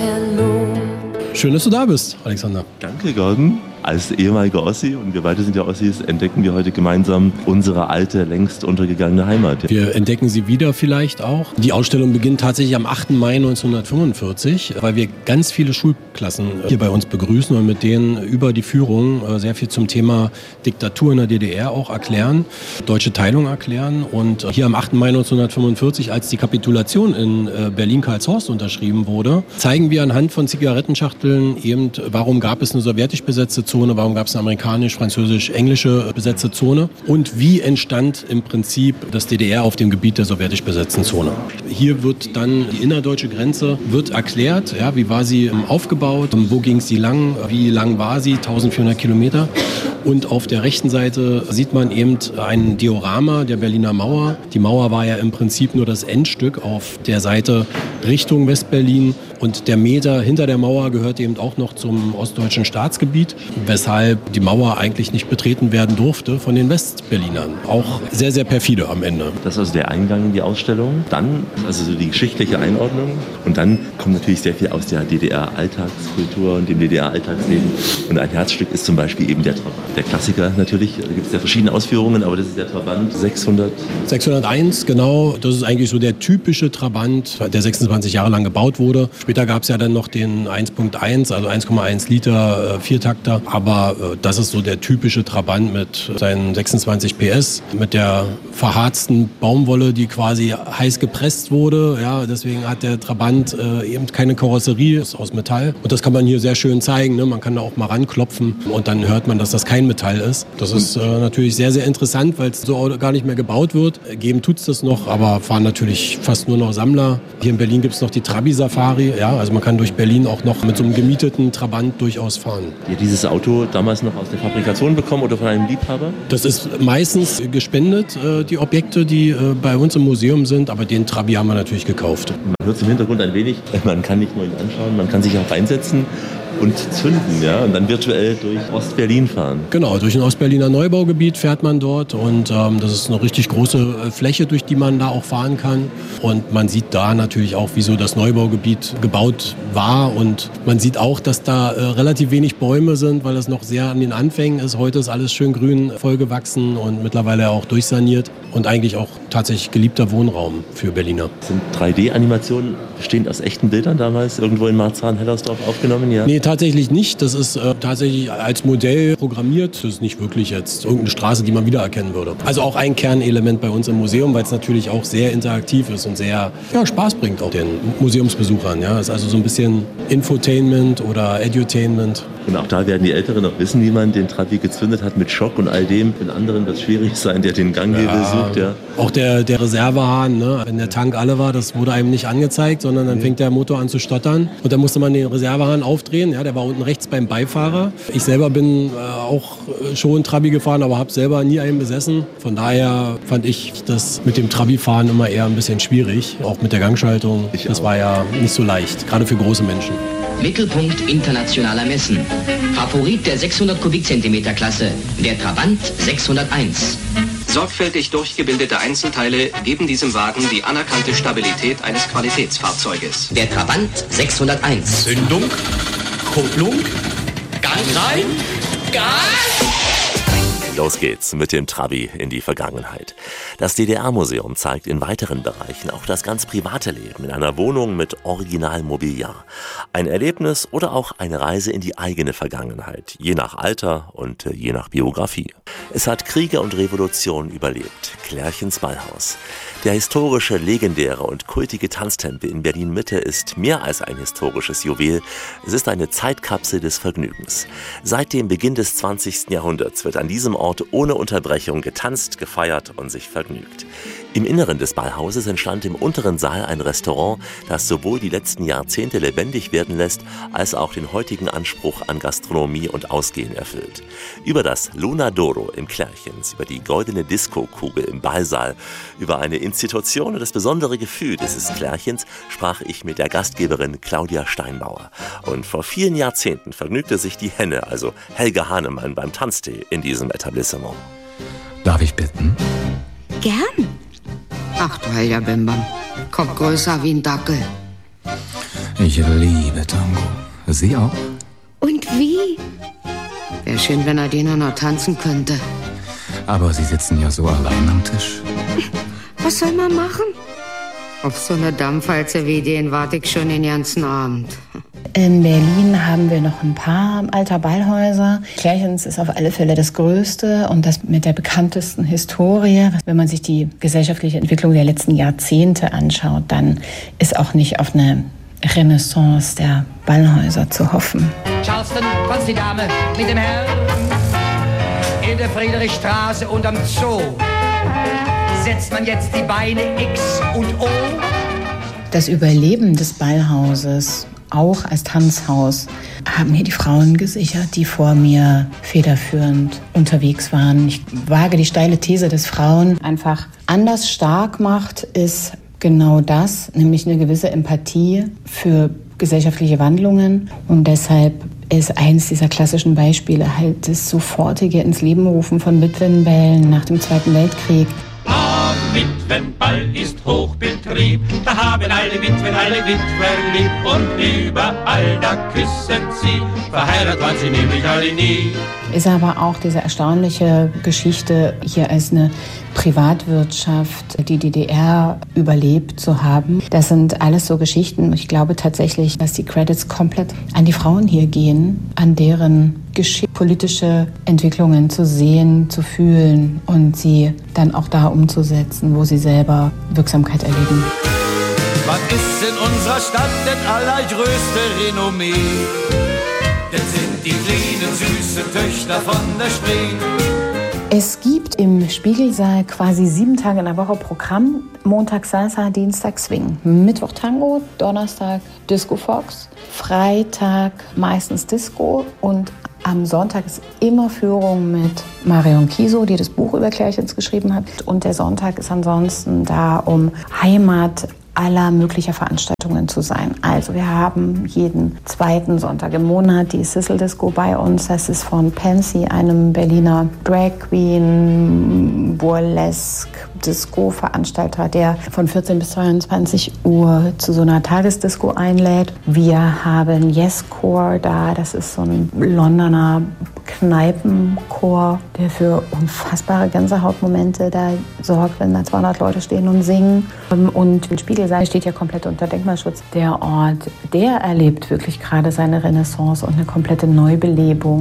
hello. Schön, dass du da bist, Alexander. Danke, Gordon. Als ehemaliger Ossi, und wir beide sind ja Ossis, entdecken wir heute gemeinsam unsere alte, längst untergegangene Heimat. Wir entdecken sie wieder vielleicht auch. Die Ausstellung beginnt tatsächlich am 8. Mai 1945, weil wir ganz viele Schulklassen hier bei uns begrüßen und mit denen über die Führung sehr viel zum Thema Diktatur in der DDR auch erklären, deutsche Teilung erklären. Und hier am 8. Mai 1945, als die Kapitulation in Berlin-Karlshorst unterschrieben wurde, zeigen wir anhand von Zigarettenschachteln eben, warum gab es eine sowjetisch besetzte Zone, warum gab es eine amerikanisch, französisch, englische besetzte Zone und wie entstand im Prinzip das DDR auf dem Gebiet der sowjetisch besetzten Zone. Hier wird dann die innerdeutsche Grenze wird erklärt, ja, wie war sie aufgebaut, wo ging sie lang, wie lang war sie, 1400 Kilometer. Und auf der rechten Seite sieht man eben ein Diorama der Berliner Mauer. Die Mauer war ja im Prinzip nur das Endstück auf der Seite Richtung Westberlin. Und der Meter hinter der Mauer gehört eben auch noch zum ostdeutschen Staatsgebiet, weshalb die Mauer eigentlich nicht betreten werden durfte von den Westberlinern. Auch sehr, sehr perfide am Ende. Das ist also der Eingang in die Ausstellung. Dann, also so die geschichtliche Einordnung. Und dann kommt natürlich sehr viel aus der DDR-Alltagskultur und dem DDR-Alltagsleben. Und ein Herzstück ist zum Beispiel eben der Trabant. Der Klassiker natürlich, da gibt es ja verschiedene Ausführungen, aber das ist der Trabant 601, genau. Das ist eigentlich so der typische Trabant, der 26 Jahre lang gebaut wurde. Später gab es ja dann noch den 1.1, also 1,1 Liter Viertakter. Aber das ist so der typische Trabant mit seinen 26 PS, mit der verharzten Baumwolle, die quasi heiß gepresst wurde. Ja, deswegen hat der Trabant eben keine Karosserie, ist aus Metall. Und das kann man hier sehr schön zeigen. Ne? Man kann da auch mal ranklopfen und dann hört man, dass das kein Metall ist. Das ist natürlich sehr, sehr interessant, weil es so gar nicht mehr gebaut wird. Geben tut es das noch, aber fahren natürlich fast nur noch Sammler. Hier in Berlin gibt es noch die Trabi-Safari. Ja, also man kann durch Berlin auch noch mit so einem gemieteten Trabant durchaus fahren. Ihr dieses Auto damals noch aus der Fabrikation bekommen oder von einem Liebhaber? Das ist meistens gespendet, die Objekte, die bei uns im Museum sind, aber den Trabi haben wir natürlich gekauft. Man hört es im Hintergrund ein wenig, man kann nicht nur ihn anschauen, man kann sich auch reinsetzen und zünden, ja, und dann virtuell durch Ostberlin fahren. Genau, durch ein Ostberliner Neubaugebiet fährt man dort und das ist eine richtig große Fläche, durch die man da auch fahren kann. Und man sieht da natürlich auch, wieso das Neubaugebiet gebaut war, und man sieht auch, dass da relativ wenig Bäume sind, weil es noch sehr an den Anfängen ist. Heute ist alles schön grün vollgewachsen und mittlerweile auch durchsaniert und eigentlich auch tatsächlich geliebter Wohnraum für Berliner. Das sind 3D-Animationen, bestehend aus echten Bildern damals, irgendwo in Marzahn-Hellersdorf aufgenommen, ja? Nee, tatsächlich nicht. Das ist tatsächlich als Modell programmiert. Das ist nicht wirklich jetzt irgendeine Straße, die man wiedererkennen würde. Also auch ein Kernelement bei uns im Museum, weil es natürlich auch sehr interaktiv ist und sehr Spaß bringt auch den Museumsbesuchern. Ja, ist also so ein bisschen Infotainment oder Edutainment. Und auch da werden die Älteren noch wissen, wie man den Trabi gezündet hat mit Schock und all dem. Für den anderen wird es schwierig sein, der den Ganghebel sucht. Ja. Auch der Reservehahn, ne? Wenn der Tank alle war, das wurde einem nicht angezeigt, sondern dann fängt der Motor an zu stottern. Und dann musste man den Reservehahn aufdrehen. Ja, der war unten rechts beim Beifahrer. Ich selber bin auch schon Trabi gefahren, aber habe selber nie einen besessen. Von daher fand ich das mit dem Trabi-Fahren immer eher ein bisschen schwierig. Auch mit der Gangschaltung. Das war ja nicht so leicht, gerade für große Menschen. Mittelpunkt internationaler Messen. Favorit der 600 Kubikzentimeter Klasse, der Trabant 601. Sorgfältig durchgebildete Einzelteile geben diesem Wagen die anerkannte Stabilität eines Qualitätsfahrzeuges. Der Trabant 601. Zündung, Kupplung, Gang rein, Gas! Los geht's mit dem Trabi in die Vergangenheit. Das DDR-Museum zeigt in weiteren Bereichen auch das ganz private Leben in einer Wohnung mit Originalmobiliar. Ein Erlebnis oder auch eine Reise in die eigene Vergangenheit, je nach Alter und je nach Biografie. Es hat Kriege und Revolution überlebt. Klärchens Ballhaus. Der historische, legendäre und kultige Tanztempel in Berlin-Mitte ist mehr als ein historisches Juwel. Es ist eine Zeitkapsel des Vergnügens. Seit dem Beginn des 20. Jahrhunderts wird an diesem Ort ohne Unterbrechung getanzt, gefeiert und sich vergnügt. Im Inneren des Ballhauses entstand im unteren Saal ein Restaurant, das sowohl die letzten Jahrzehnte lebendig werden lässt, als auch den heutigen Anspruch an Gastronomie und Ausgehen erfüllt. Über das Luna d'Oro im Klärchens, über die goldene Disco-Kugel im Ballsaal, über eine Institution und das besondere Gefühl dieses Klärchens sprach ich mit der Gastgeberin Claudia Steinbauer. Und vor vielen Jahrzehnten vergnügte sich die Henne, also Helga Hahnemann, beim Tanztee in diesem Etablissement. Darf ich bitten? Gern. Ach du Helga Bimbam, Kopf größer wie ein Dackel. Ich liebe Tango. Sie auch? Und wie? Wäre schön, wenn er den auch noch tanzen könnte. Aber Sie sitzen ja so allein am Tisch. Was soll man machen? Auf so eine Dampfwalze wie den warte ich schon den ganzen Abend. In Berlin haben wir noch ein paar alter Ballhäuser. Klärchens ist auf alle Fälle das größte und das mit der bekanntesten Historie. Wenn man sich die gesellschaftliche Entwicklung der letzten Jahrzehnte anschaut, dann ist auch nicht auf eine Renaissance der Ballhäuser zu hoffen. Charleston, was die Dame mit dem Herrn in der Friedrichstraße und am Zoo. Setzt man jetzt die Beine X und O? Das Überleben des Ballhauses, auch als Tanzhaus, haben hier die Frauen gesichert, die vor mir federführend unterwegs waren. Ich wage die steile These, dass Frauen einfach anders stark macht, ist genau das, nämlich eine gewisse Empathie für gesellschaftliche Wandlungen. Und deshalb ist eins dieser klassischen Beispiele halt das sofortige ins Leben rufen von Witwenbällen nach dem Zweiten Weltkrieg. Witwenball ist Hochbetrieb, da haben alle Witwer lieb und überall da küssen sie, verheiratet waren sie nämlich alle nie. Ist aber auch diese erstaunliche Geschichte, hier als eine Privatwirtschaft die DDR überlebt zu haben. Das sind alles so Geschichten. Ich glaube tatsächlich, dass die Credits komplett an die Frauen hier gehen, an deren Geschichte, politische Entwicklungen zu sehen, zu fühlen und sie dann auch da umzusetzen, wo sie selber Wirksamkeit erleben. Was ist in unserer Stadt das allergrößte Renommee? Das sind die kleinen süßen Töchter von der Spree. Es gibt im Spiegelsaal quasi 7 Tage in der Woche Programm. Montag Salsa, Dienstag Swing. Mittwoch Tango, Donnerstag Disco Fox, Freitag meistens Disco und am Sonntag ist immer Führung mit Marion Kiesow, die das Buch über Klärchens geschrieben hat. Und der Sonntag ist ansonsten da, um Heimat aller möglicher Veranstaltungen zu sein. Also wir haben jeden zweiten Sonntag im Monat die Sizzle Disco bei uns. Das ist von Pansy, einem Berliner Drag Queen, Burlesque, Disco-Veranstalter, der von 14 bis 22 Uhr zu so einer Tagesdisco einlädt. Wir haben Yes-Chor da, das ist so ein Londoner Kneipenchor, der für unfassbare Gänsehautmomente da sorgt, wenn da 200 Leute stehen und singen. Und im Spiegelsaal steht ja komplett unter Denkmalschutz. Der Ort, der erlebt wirklich gerade seine Renaissance und eine komplette Neubelebung.